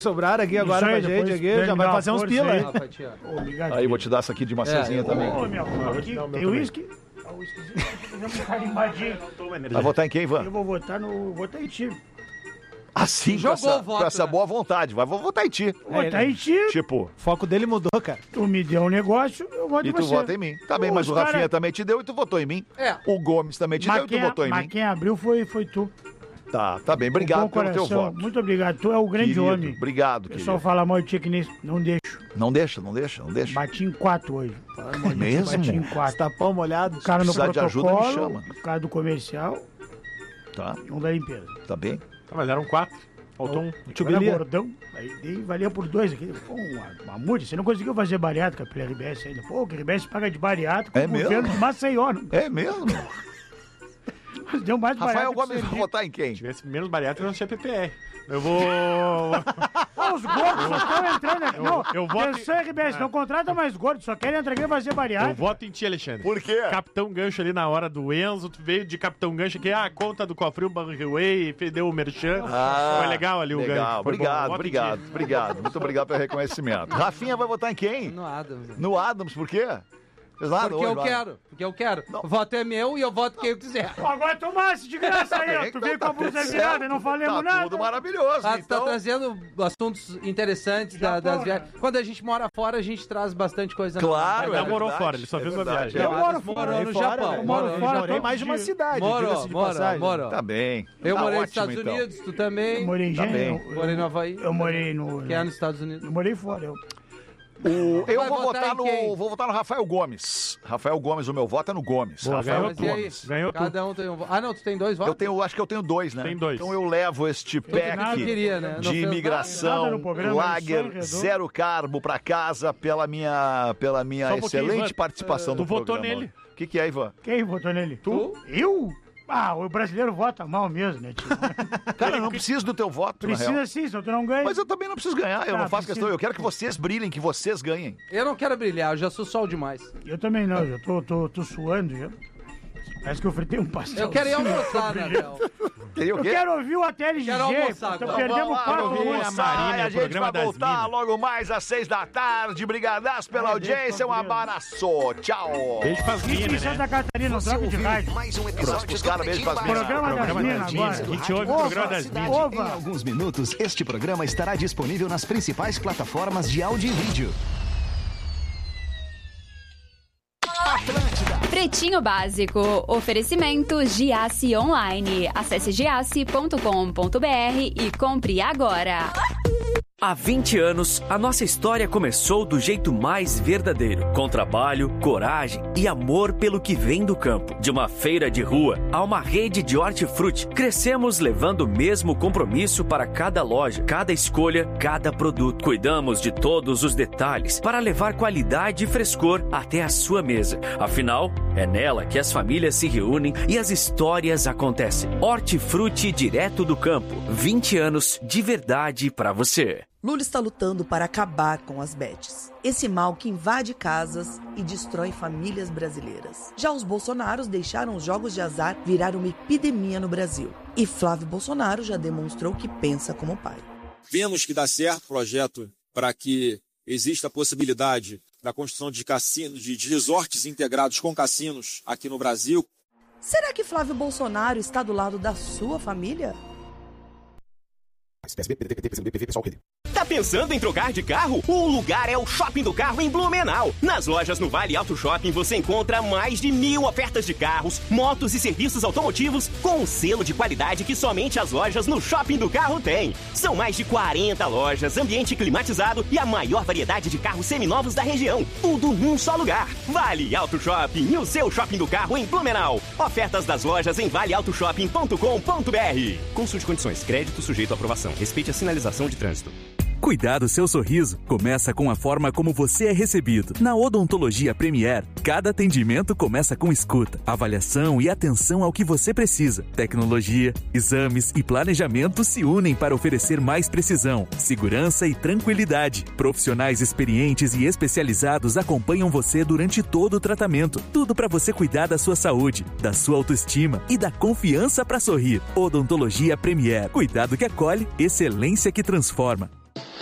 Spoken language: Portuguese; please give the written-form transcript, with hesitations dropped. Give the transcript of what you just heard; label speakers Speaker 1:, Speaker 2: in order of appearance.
Speaker 1: sobraram aqui agora pra gente, aqui, já vai fazer uns pila, hein?
Speaker 2: Aí, vou te dar essa aqui de maçãzinha também.
Speaker 3: Ô, meu, aqui tem uísque?
Speaker 2: Vai votar em quem, Ivan?
Speaker 3: Eu vou votar em ti.
Speaker 2: Assim, com essa boa vontade. Vou votar em ti.
Speaker 3: Votar em ti.
Speaker 2: Tipo,
Speaker 1: o foco dele mudou, cara.
Speaker 3: Tu me deu um negócio, eu voto em você.
Speaker 2: E tu vota em mim. Tá bem, mas o Rafinha também te deu e tu votou em mim. O Gomes também te deu e tu votou em mim.
Speaker 3: Mas quem abriu foi tu.
Speaker 2: Tá bem. Obrigado pelo teu voto.
Speaker 3: Muito obrigado. Tu é o grande homem.
Speaker 2: Obrigado,
Speaker 3: querido. O pessoal fala mal de ti que nem não deixo.
Speaker 2: Não deixa.
Speaker 3: Bati em 4 hoje.
Speaker 2: Mesmo?
Speaker 3: Bati em 4.
Speaker 1: Tá pão molhado.
Speaker 3: O cara no protocolo,
Speaker 2: de ajuda, me chama.
Speaker 3: O cara do comercial.
Speaker 2: Tá.
Speaker 3: E um da limpeza.
Speaker 2: Tá bem?
Speaker 4: Tá, mas eram 4. Faltou um.
Speaker 3: Era gordão. Aí valia por 2 aqui. Pô, uma multa. Você não conseguiu fazer bariátrica pela RBS ainda. Pô, que RBS paga de bariátrica.
Speaker 2: É mesmo?
Speaker 3: Governo de Maceió.
Speaker 2: É mesmo?
Speaker 3: Mas deu mais
Speaker 2: Rafael Gomes vai votar em quem?
Speaker 4: Se tivesse menos bariátrica, eu não tinha PPR. Eu vou...
Speaker 3: Os gordos só estão entrando aqui.
Speaker 4: Eu voto...
Speaker 3: Atenção, RBS, não contrata mais gordos, só querem entrar aqui e fazer bariátrica.
Speaker 4: Eu voto em ti, Alexandre.
Speaker 2: Por quê?
Speaker 4: Capitão Gancho ali na hora do Enzo, tu veio de Capitão Gancho aqui, a conta do Cofrinho, Banriway, deu o merchan. Foi legal ali o gancho.
Speaker 2: Obrigado. Muito obrigado pelo reconhecimento. Rafinha vai votar em quem?
Speaker 5: No Adams.
Speaker 2: No Adams, por quê?
Speaker 5: Porque eu quero. O voto é meu e eu voto quem eu quiser.
Speaker 3: Agora tomasse de graça aí, ó. Tu veio com a blusa virada e não falamos nada.
Speaker 2: Tudo maravilhoso.
Speaker 5: Tu tá trazendo assuntos interessantes das viagens. Quando a gente mora fora, a gente traz bastante coisa.
Speaker 2: Claro,
Speaker 4: ele morou fora, ele só fez uma viagem.
Speaker 3: Eu moro no Japão.
Speaker 1: Eu morei mais de uma cidade.
Speaker 5: Moro.
Speaker 2: Tá bem.
Speaker 5: Eu morei nos Estados Unidos, tu também.
Speaker 3: Eu morei em Gênero.
Speaker 5: Morei no Havaí.
Speaker 3: Eu morei no...
Speaker 5: Que é nos Estados Unidos.
Speaker 3: Eu morei fora,
Speaker 2: Eu vou votar no Rafael Gomes. Rafael Gomes, o meu voto é no Gomes.
Speaker 4: Boa,
Speaker 2: Rafael
Speaker 4: Gomes. Ganhou
Speaker 5: Cada um tem um voto. Ah, não, tu tem 2 votos?
Speaker 2: Acho que eu tenho 2, né?
Speaker 4: Tem 2.
Speaker 2: Então eu levo este pack de imigração Lager zero carbo pra casa pela minha excelente participação no programa.
Speaker 4: Tu votou nele.
Speaker 2: O que é, Ivan?
Speaker 3: Quem votou nele?
Speaker 5: Tu?
Speaker 3: Eu? Ah, o brasileiro vota mal mesmo, né, tio?
Speaker 2: Cara, eu não preciso do teu voto,
Speaker 3: Precisa sim, senão tu não ganha.
Speaker 2: Mas eu também não preciso ganhar, eu não faço questão. Eu quero que vocês brilhem, que vocês ganhem.
Speaker 5: Eu não quero brilhar, eu já sou sol demais.
Speaker 3: Eu também não, eu tô suando já. Parece que eu fritei um pastel.
Speaker 5: Eu quero ir almoçar, né, Léo?
Speaker 3: Eu quero ouvir o ATLGG.
Speaker 5: Quero almoçar agora.
Speaker 3: Perdemos 4
Speaker 2: minutos. A gente vai voltar logo mais às 6 da tarde. Brigadaço pela audiência. Um abraço. Tchau.
Speaker 4: Beijo pras minas, né?
Speaker 3: Santa Catarina, não troca de rádio.
Speaker 6: Mais um episódio
Speaker 2: Pros caras, beijo pras minas.
Speaker 3: Programa das minas agora.
Speaker 4: A gente ouve o programa das minas.
Speaker 6: Em alguns minutos, este programa estará disponível nas principais plataformas de áudio e vídeo.
Speaker 7: Pretinho Básico. Oferecimento Giasse Online. Acesse giasse.com.br e compre agora.
Speaker 8: Há 20 anos, a nossa história começou do jeito mais verdadeiro, com trabalho, coragem e amor pelo que vem do campo. De uma feira de rua a uma rede de hortifruti, crescemos levando o mesmo compromisso para cada loja, cada escolha, cada produto. Cuidamos de todos os detalhes para levar qualidade e frescor até a sua mesa. Afinal, é nela que as famílias se reúnem e as histórias acontecem. Hortifruti direto do campo. 20 anos de verdade para você.
Speaker 9: Lula está lutando para acabar com as bets. Esse mal que invade casas e destrói famílias brasileiras. Já os Bolsonaros deixaram os jogos de azar virar uma epidemia no Brasil. E Flávio Bolsonaro já demonstrou que pensa como pai.
Speaker 10: Vemos que dá certo o projeto para que exista a possibilidade da construção de cassinos, de resorts integrados com cassinos aqui no Brasil.
Speaker 9: Será que Flávio Bolsonaro está do lado da sua família?
Speaker 11: Tá pensando em trocar de carro? O lugar é o Shopping do Carro em Blumenau. Nas lojas no Vale Auto Shopping você encontra mais de 1000 ofertas de carros, motos e serviços automotivos com um selo de qualidade que somente as lojas no Shopping do Carro têm. São mais de 40 lojas, ambiente climatizado e a maior variedade de carros seminovos da região. Tudo num só lugar. Vale Auto Shopping, o seu Shopping do Carro em Blumenau. Ofertas das lojas em valeautoshopping.com.br. Consulte condições. Crédito sujeito à aprovação. Respeite a sinalização de trânsito.
Speaker 12: Cuidar do seu sorriso começa com a forma como você é recebido. Na Odontologia Premier, cada atendimento começa com escuta, avaliação e atenção ao que você precisa. Tecnologia, exames e planejamento se unem para oferecer mais precisão, segurança e tranquilidade. Profissionais experientes e especializados acompanham você durante todo o tratamento. Tudo para você cuidar da sua saúde, da sua autoestima e da confiança para sorrir. Odontologia Premier. Cuidado que acolhe, excelência que transforma.